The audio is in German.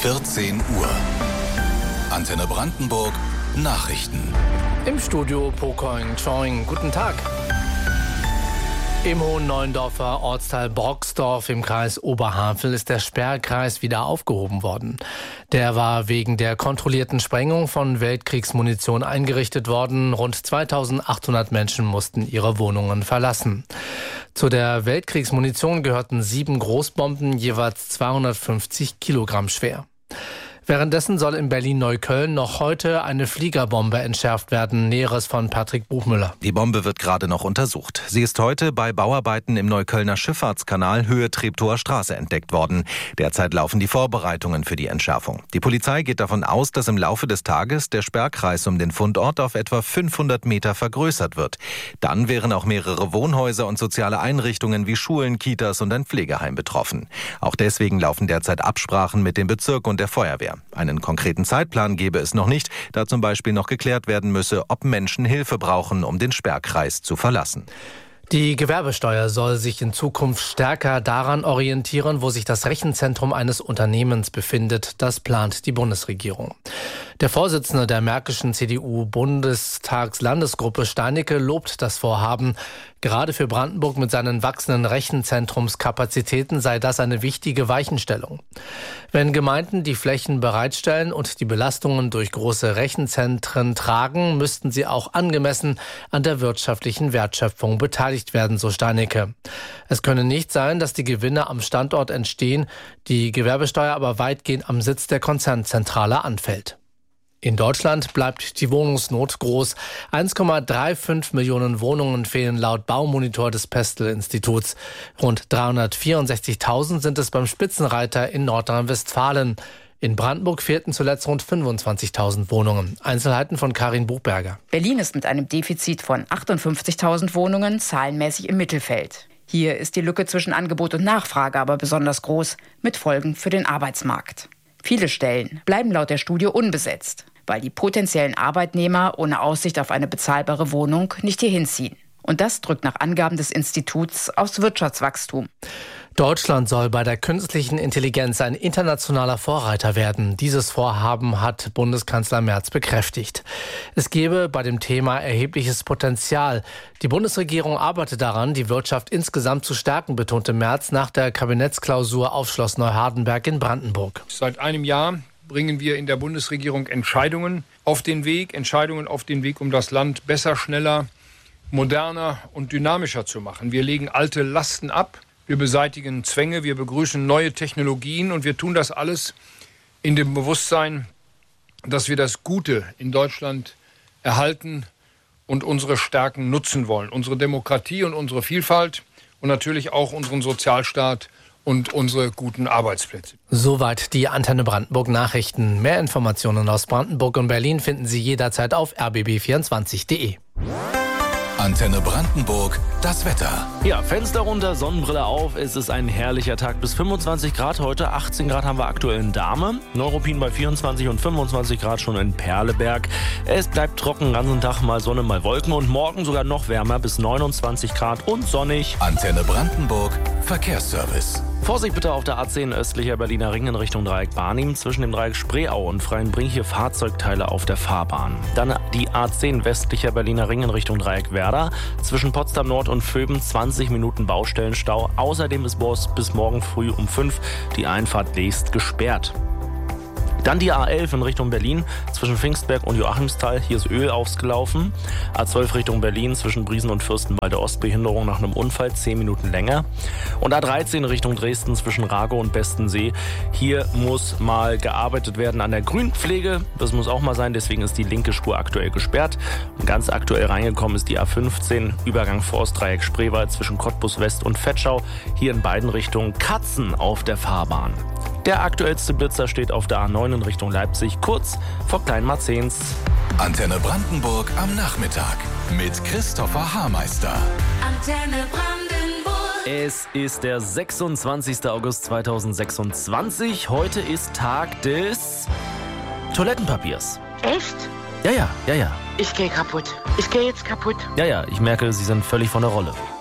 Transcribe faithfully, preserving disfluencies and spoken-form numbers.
vierzehn Uhr. Antenne Brandenburg Nachrichten. Im Studio Pokoing Choing. Guten Tag. Im Hohen Neuendorfer Ortsteil Brocksdorf im Kreis Oberhavel ist der Sperrkreis wieder aufgehoben worden. Der war wegen der kontrollierten Sprengung von Weltkriegsmunition eingerichtet worden. Rund zweitausendachthundert Menschen mussten ihre Wohnungen verlassen. Zu der Weltkriegsmunition gehörten sieben Großbomben, jeweils zweihundertfünfzig Kilogramm schwer. Währenddessen soll in Berlin-Neukölln noch heute eine Fliegerbombe entschärft werden. Näheres von Patrick Buchmüller. Die Bombe wird gerade noch untersucht. Sie ist heute bei Bauarbeiten im Neuköllner Schifffahrtskanal Höhe Treptower Straße entdeckt worden. Derzeit laufen die Vorbereitungen für die Entschärfung. Die Polizei geht davon aus, dass im Laufe des Tages der Sperrkreis um den Fundort auf etwa fünfhundert Meter vergrößert wird. Dann wären auch mehrere Wohnhäuser und soziale Einrichtungen wie Schulen, Kitas und ein Pflegeheim betroffen. Auch deswegen laufen derzeit Absprachen mit dem Bezirk und der Feuerwehr. Einen konkreten Zeitplan gebe es noch nicht, da zum Beispiel noch geklärt werden müsse, ob Menschen Hilfe brauchen, um den Sperrkreis zu verlassen. Die Gewerbesteuer soll sich in Zukunft stärker daran orientieren, wo sich das Rechenzentrum eines Unternehmens befindet. Das plant die Bundesregierung. Der Vorsitzende der märkischen C D U-Bundestagslandesgruppe Steinecke lobt das Vorhaben. Gerade für Brandenburg mit seinen wachsenden Rechenzentrumskapazitäten sei das eine wichtige Weichenstellung. Wenn Gemeinden die Flächen bereitstellen und die Belastungen durch große Rechenzentren tragen, müssten sie auch angemessen an der wirtschaftlichen Wertschöpfung beteiligt werden, so Steinecke. Es könne nicht sein, dass die Gewinne am Standort entstehen, die Gewerbesteuer aber weitgehend am Sitz der Konzernzentrale anfällt. In Deutschland bleibt die Wohnungsnot groß. eins Komma fünfunddreißig Millionen Wohnungen fehlen laut Baumonitor des Pestel-Instituts. Rund dreihundertvierundsechzigtausend sind es beim Spitzenreiter in Nordrhein-Westfalen. In Brandenburg fehlten zuletzt rund fünfundzwanzigtausend Wohnungen. Einzelheiten von Karin Buchberger. Berlin ist mit einem Defizit von achtundfünfzigtausend Wohnungen zahlenmäßig im Mittelfeld. Hier ist die Lücke zwischen Angebot und Nachfrage aber besonders groß, mit Folgen für den Arbeitsmarkt. Viele Stellen bleiben laut der Studie unbesetzt, weil die potenziellen Arbeitnehmer ohne Aussicht auf eine bezahlbare Wohnung nicht hierhin ziehen. Und das drückt nach Angaben des Instituts aufs Wirtschaftswachstum. Deutschland soll bei der künstlichen Intelligenz ein internationaler Vorreiter werden. Dieses Vorhaben hat Bundeskanzler Merz bekräftigt. Es gebe bei dem Thema erhebliches Potenzial. Die Bundesregierung arbeitet daran, die Wirtschaft insgesamt zu stärken, betonte Merz nach der Kabinettsklausur auf Schloss Neuhardenberg in Brandenburg. Seit einem Jahr bringen wir in der Bundesregierung Entscheidungen auf den Weg, Entscheidungen auf den Weg, um das Land besser, schneller, moderner und dynamischer zu machen. Wir legen alte Lasten ab. Wir beseitigen Zwänge, wir begrüßen neue Technologien und wir tun das alles in dem Bewusstsein, dass wir das Gute in Deutschland erhalten und unsere Stärken nutzen wollen. Unsere Demokratie und unsere Vielfalt und natürlich auch unseren Sozialstaat und unsere guten Arbeitsplätze. Soweit die Antenne Brandenburg Nachrichten. Mehr Informationen aus Brandenburg und Berlin finden Sie jederzeit auf r b b vierundzwanzig punkt d e. Antenne Brandenburg, das Wetter. Ja, Fenster runter, Sonnenbrille auf. Es ist ein herrlicher Tag bis fünfundzwanzig Grad heute. achtzehn Grad haben wir aktuell in Dahme. Neuruppin bei vierundzwanzig und fünfundzwanzig Grad schon in Perleberg. Es bleibt trocken, den ganzen Tag mal Sonne, mal Wolken. Und morgen sogar noch wärmer bis neunundzwanzig Grad und sonnig. Antenne Brandenburg, Verkehrsservice. Vorsicht bitte auf der A zehn östlicher Berliner Ring in Richtung Dreieck Barnim. Zwischen dem Dreieck Spreeau und Freienbrink hier Fahrzeugteile auf der Fahrbahn. Dann die A zehn westlicher Berliner Ring in Richtung Dreieck Werder. Zwischen Potsdam Nord und Vöben zwanzig Minuten Baustellenstau. Außerdem ist bis morgen früh um fünf die Einfahrt Leest gesperrt. Dann die A elf in Richtung Berlin, zwischen Pfingstberg und Joachimsthal, hier ist Öl ausgelaufen. A zwölf Richtung Berlin, zwischen Briesen und Fürstenwalde Ost, Behinderung nach einem Unfall, zehn Minuten länger. Und A dreizehn Richtung Dresden, zwischen Ragow und Bestensee, hier muss mal gearbeitet werden an der Grünpflege. Das muss auch mal sein, deswegen ist die linke Spur aktuell gesperrt. Und ganz aktuell reingekommen ist die A fünfzehn, Übergang Forstdreieck Spreewald zwischen Cottbus West und Vetschau, hier in beiden Richtungen Katzen auf der Fahrbahn. Der aktuellste Blitzer steht auf der A neun in Richtung Leipzig, kurz vor Kleinmarzens. Antenne Brandenburg am Nachmittag mit Christopher Haarmeister. Antenne Brandenburg. Es ist der sechsundzwanzigster August zweitausendsechsundzwanzig. Heute ist Tag des Toilettenpapiers. Echt? Ja, ja, ja, ja. Ich gehe kaputt. Ich gehe jetzt kaputt. Ja, ja, ich merke, Sie sind völlig von der Rolle.